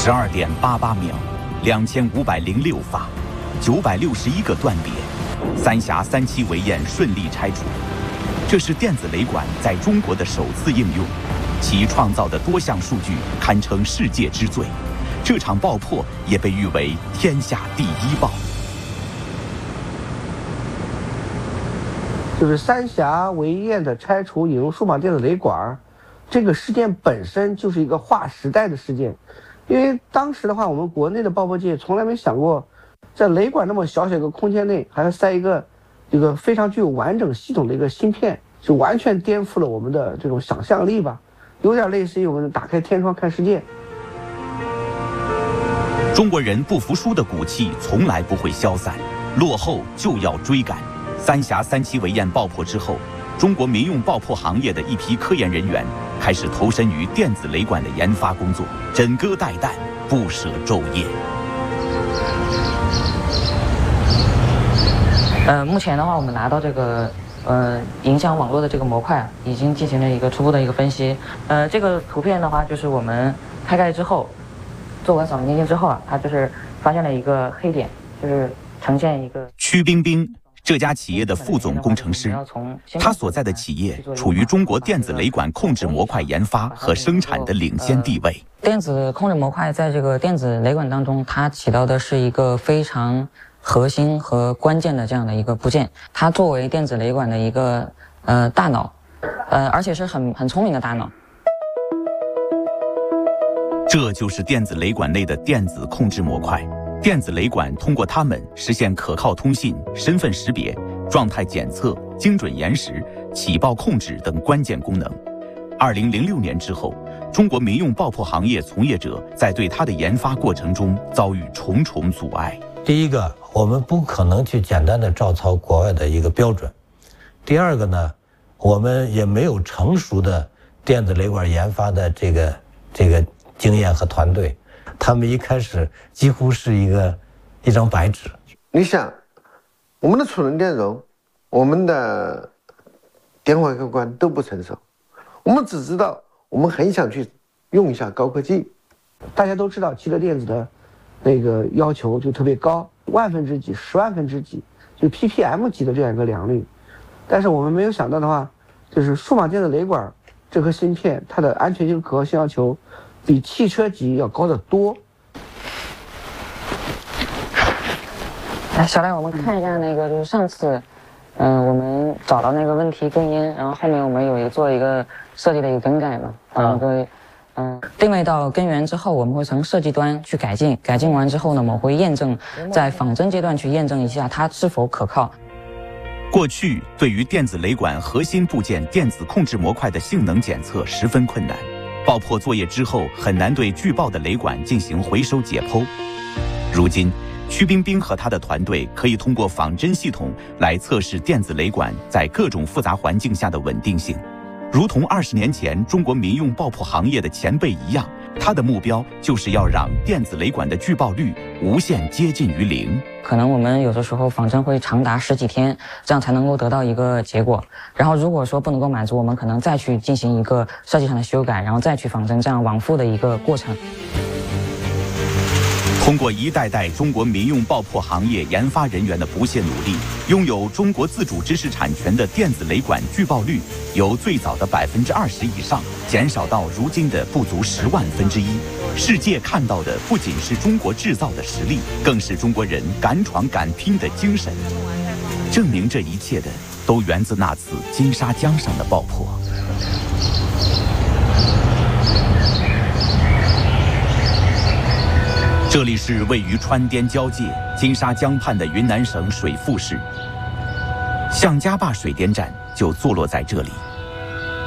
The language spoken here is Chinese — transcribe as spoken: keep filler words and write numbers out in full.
十二点八八秒，两千五百零六发，九百六十一个断点，三峡三期围堰顺利拆除。这是电子雷管在中国的首次应用，其创造的多项数据堪称世界之最。这场爆破也被誉为天下第一爆。 就是三峡围堰的拆除引入数码电子雷管，这个事件本身就是一个划时代的事件。因为当时的话，我们国内的爆破界从来没想过，在雷管那么小小一个空间内，还要塞一个一个非常具有完整系统的一个芯片，就完全颠覆了我们的这种想象力吧，有点类似于我们打开天窗看世界。 中国人不服输的骨气从来不会消散，落后就要追赶。三峡三期围堰爆破之后，中国民用爆破行业的一批科研人员开始投身于电子雷管的研发工作，枕戈待旦，不舍昼夜。 呃，目前的话，我们拿到这个呃影响网络的这个模块，已经进行了一个初步的一个分析。呃，这个图片的话，就是我们开盖之后，做完扫描定性之后啊，它就是发现了一个黑点，就是呈现一个。 曲冰冰。这家企业的副总工程师，他所在的企业处于中国电子雷管控制模块研发和生产的领先地位。 电子控制模块在这个电子雷管当中，它起到的是一个非常核心和关键的这样的一个部件。它作为电子雷管的一个呃大脑，呃，而且是很很聪明的大脑。 这就是电子雷管内的电子控制模块。电子雷管通过它们实现可靠通信、身份识别、状态检测、精准延时、起爆控制等关键功能。二零零六年之后，中国民用爆破行业从业者在对它的研发过程中遭遇重重阻碍。 第一个，我们不可能去简单的照抄国外的一个标准；第二个呢，我们也没有成熟的电子雷管研发的这个这个经验和团队。他们一开始几乎是一个一张白纸。 你想，我们的储能电容，我们的电话开关都不成熟，我们只知道我们很想去用一下高科技。 大家都知道汽车电子的那个要求就特别高，万分之几、十万分之几，就 P P M 级的这样一个良率。但是我们没有想到的话，就是数码电子雷管这颗芯片，它的安全性、可靠性要求比汽车级要高得多。 来，小赖，我们看一下那个，就是上次，嗯、呃，我们找到那个问题根因，然后后面我们有一个做一个设计的一个更改嘛，啊，各位，嗯，定位到根源之后，我们会从设计端去改进，改进完之后呢，我们会验证，在仿真阶段去验证一下它是否可靠。 过去对于电子雷管核心部件电子控制模块的性能检测十分困难。爆破作业之后，很难对拒爆的雷管进行回收解剖。如今，曲冰冰和他的团队可以通过仿真系统来测试电子雷管在各种复杂环境下的稳定性。如同二十年前中国民用爆破行业的前辈一样，他的目标就是要让电子雷管的拒爆率无限接近于零。 可能我们有的时候仿真会长达十几天，这样才能够得到一个结果。然后如果说不能够满足，我们可能再去进行一个设计上的修改，然后再去仿真，这样往复的一个过程。 通过一代代中国民用爆破行业研发人员的不懈努力，拥有中国自主知识产权的电子雷管拒爆率由最早的百分之二十以上减少到如今的不足十万分之一。世界看到的不仅是中国制造的实力，更是中国人敢闯敢拼的精神。证明这一切的都源自那次金沙江上的爆破。这里是位于川滇交界、金沙江畔的云南省水富市，向家坝水电站就坐落在这里。